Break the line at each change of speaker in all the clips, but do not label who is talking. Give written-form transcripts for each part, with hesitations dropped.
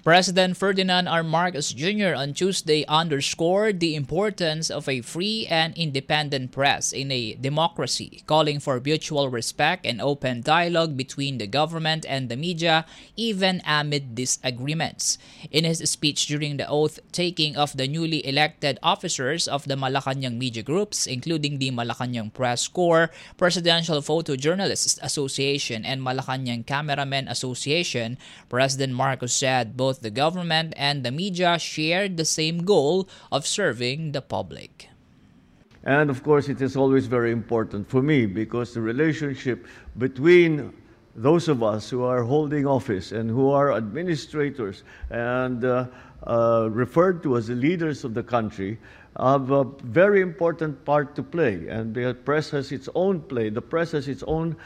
President Ferdinand R. Marcos Jr. on Tuesday underscored the importance of a free and independent press in a democracy, calling for mutual respect and open dialogue between the government and the media, even amid disagreements. In his speech during the oath-taking of the newly elected officers of the Malacanang media groups, including the Malacanang Press Corps, Presidential Photojournalists Association, and Malacanang Cameramen Association, President Marcos said both the government and the media shared the same goal of serving the public.
And of course, it is always very important for me because the relationship between those of us who are holding office and who are administrators and referred to as the leaders of the country have a very important part to play, and the press has its own play. The press has its own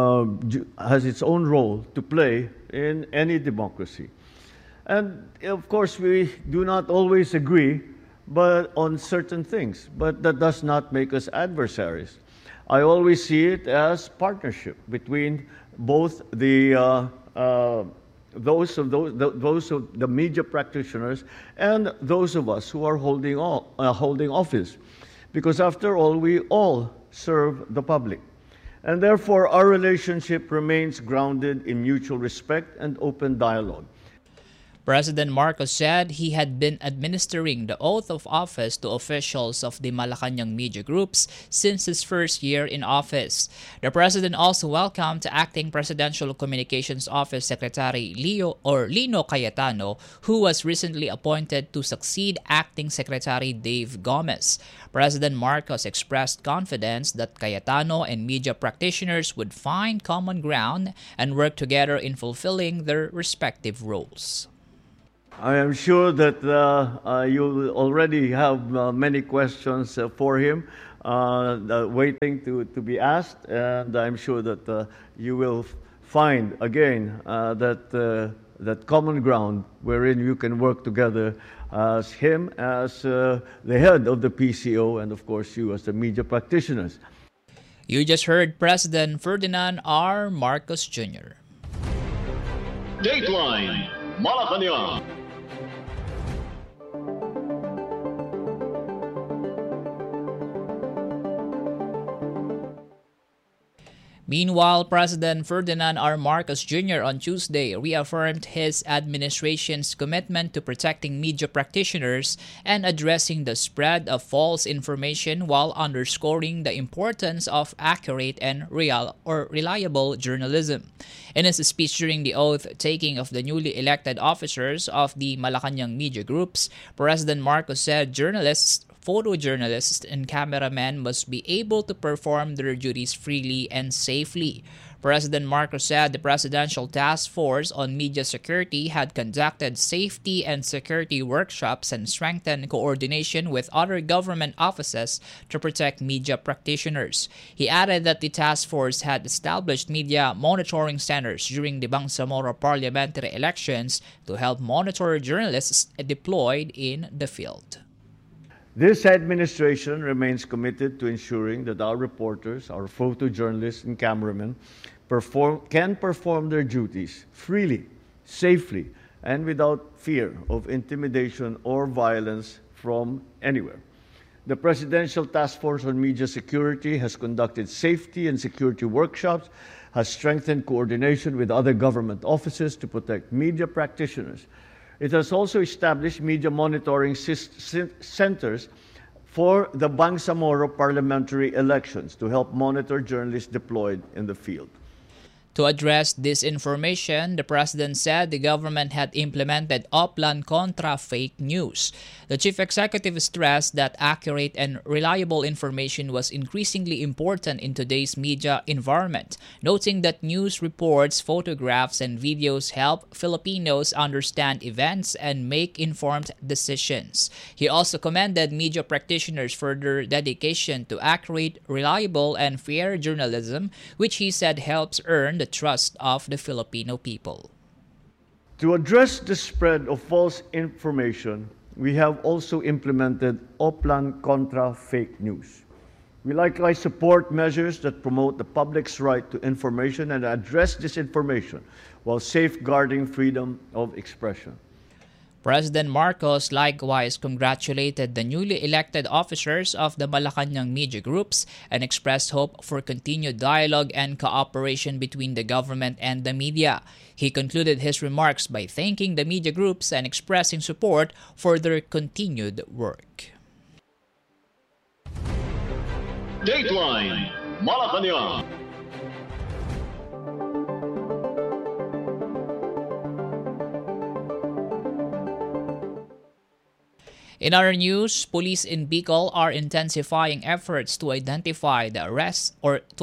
role to play in any democracy. And of course, we do not always agree, but on certain things. But that does not make us adversaries. I always see it as partnership between both those of the media practitioners and those of us who are holding office, because after all, we all serve the public, and therefore our relationship remains grounded in mutual respect and open dialogue.
President Marcos said he had been administering the oath of office to officials of the Malacanang media groups since his first year in office. The president also welcomed Acting Presidential Communications Office Secretary Lino Cayetano, who was recently appointed to succeed Acting Secretary Dave Gomez. President Marcos expressed confidence that Cayetano and media practitioners would find common ground and work together in fulfilling their respective roles.
I am sure that you already have many questions for him waiting to be asked, and I'm sure that you will find again that common ground wherein you can work together as him as the head of the PCO, and of course you as the media practitioners.
You just heard President Ferdinand R. Marcos Jr.
Dateline Malacanang.
Meanwhile, President Ferdinand R. Marcos Jr. on Tuesday reaffirmed his administration's commitment to protecting media practitioners and addressing the spread of false information while underscoring the importance of accurate and reliable journalism. In his speech during the oath-taking of the newly elected officers of the Malacanang media groups, President Marcos said journalists, photojournalists, and cameramen must be able to perform their duties freely and safely. President Marcos said the Presidential Task Force on Media Security had conducted safety and security workshops and strengthened coordination with other government offices to protect media practitioners. He added that the task force had established media monitoring centers during the Bangsamoro parliamentary elections to help monitor journalists deployed in the field.
This administration remains committed to ensuring that our reporters, our photojournalists and cameramen can perform their duties freely, safely, and without fear of intimidation or violence from anywhere. The Presidential Task Force on Media Security has conducted safety and security workshops, has strengthened coordination with other government offices to protect media practitioners. It has also established media monitoring centers for the Bangsamoro parliamentary elections to help monitor journalists deployed in the field.
To address disinformation, the president said the government had implemented Oplan Contra Fake News. The chief executive stressed that accurate and reliable information was increasingly important in today's media environment, noting that news reports, photographs, and videos help Filipinos understand events and make informed decisions. He also commended media practitioners for their dedication to accurate, reliable, and fair journalism, which he said helps earn the trust of the Filipino people.
To address the spread of false information, we have also implemented Oplan Contra Fake News. We likewise support measures that promote the public's right to information and address disinformation while safeguarding freedom of expression.
President Marcos likewise congratulated the newly elected officers of the Malacanang media groups and expressed hope for continued dialogue and cooperation between the government and the media. He concluded his remarks by thanking the media groups and expressing support for their continued work.
Dateline Malacanang.
In other news, police in Bicol are intensifying efforts to identify and arrest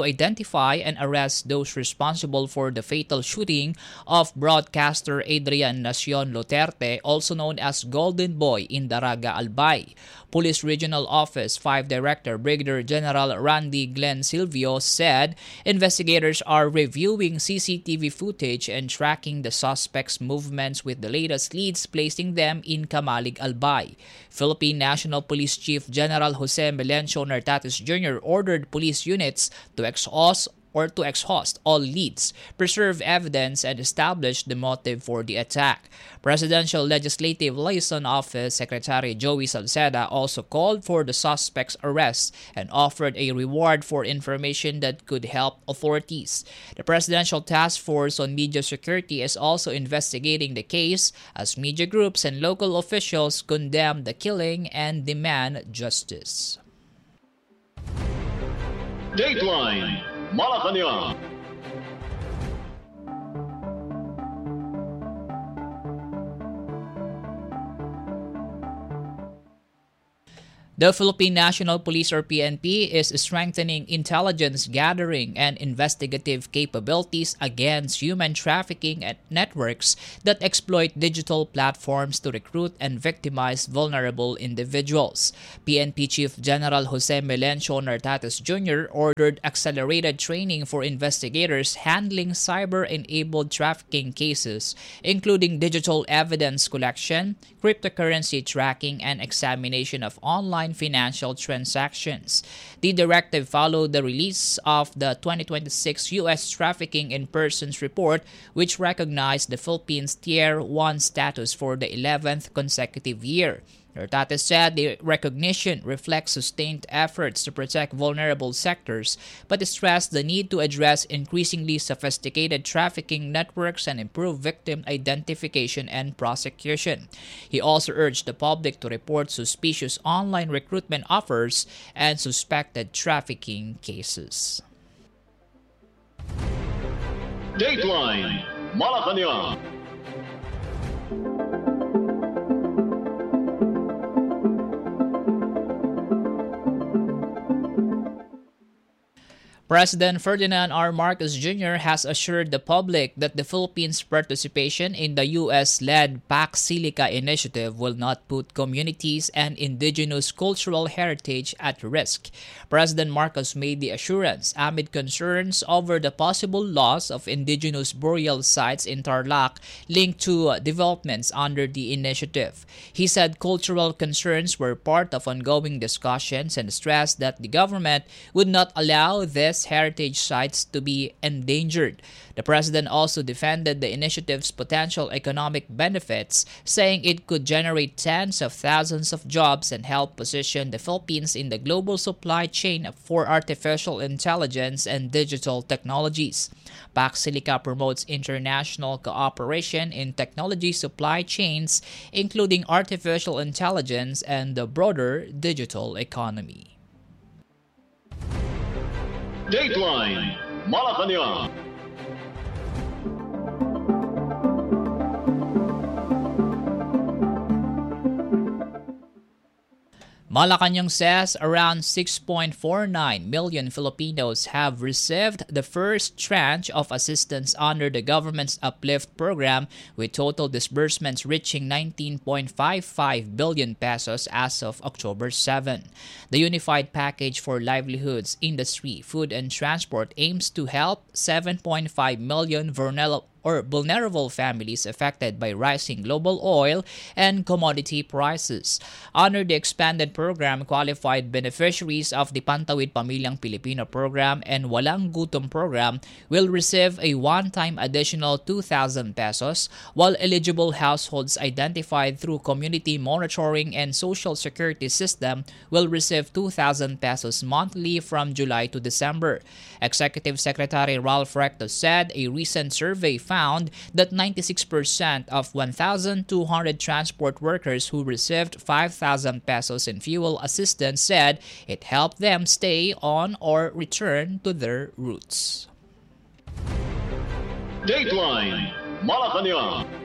those responsible for the fatal shooting of broadcaster Adrian Nacion Luterte, also known as Golden Boy, in Daraga, Albay. Police Regional Office 5 Director Brigadier General Randy Glenn Silvio said investigators are reviewing CCTV footage and tracking the suspects' movements with the latest leads placing them in Camalig, Albay. Philippine National Police Chief General Jose Melencio Nartates Jr. ordered police units to exhaust all leads, preserve evidence, and establish the motive for the attack. Presidential Legislative Liaison Office Secretary Joey Salceda also called for the suspect's arrest and offered a reward for information that could help authorities. The Presidential Task Force on Media Security is also investigating the case as media groups and local officials condemn the killing and demand justice.
Dateline Malacanang.
The Philippine National Police or PNP is strengthening intelligence gathering and investigative capabilities against human trafficking networks that exploit digital platforms to recruit and victimize vulnerable individuals. PNP Chief General Jose Melencio Nartates Jr. ordered accelerated training for investigators handling cyber-enabled trafficking cases, including digital evidence collection, cryptocurrency tracking, and examination of online financial transactions. The directive followed the release of the 2026 U.S. Trafficking in Persons Report, which recognized the Philippines' Tier 1 status for the 11th consecutive year. Nartates said the recognition reflects sustained efforts to protect vulnerable sectors, but stressed the need to address increasingly sophisticated trafficking networks and improve victim identification and prosecution. He also urged the public to report suspicious online recruitment offers and suspected trafficking cases.
Dateline Malacanang.
President Ferdinand R. Marcos Jr. has assured the public that the Philippines' participation in the U.S.-led Pax Silica initiative will not put communities and indigenous cultural heritage at risk. President Marcos made the assurance amid concerns over the possible loss of indigenous burial sites in Tarlac linked to developments under the initiative. He said cultural concerns were part of ongoing discussions and stressed that the government would not allow this heritage sites to be endangered. The president also defended the initiative's potential economic benefits, saying it could generate tens of thousands of jobs and help position the Philippines in the global supply chain for artificial intelligence and digital technologies. Pax Silica promotes international cooperation in technology supply chains, including artificial intelligence and the broader digital economy.
Dateline Malacanang.
Malacanang says around 6.49 million Filipinos have received the first tranche of assistance under the government's Uplift program, with total disbursements reaching 19.55 billion pesos as of October 7. The Unified Package for Livelihoods, Industry, Food and Transport aims to help 7.5 million vulnerable families affected by rising global oil and commodity prices. Under the expanded program, qualified beneficiaries of the Pantawid Pamilyang Pilipino program and Walang Gutom program will receive a one-time additional 2,000 pesos, while eligible households identified through Community Monitoring and Social Security System will receive 2,000 pesos monthly from July to December. Executive Secretary Ralph Recto said a recent survey found that 96% of 1,200 transport workers who received 5,000 pesos in fuel assistance said it helped them stay on or return to their roots.
Dateline Malacanang.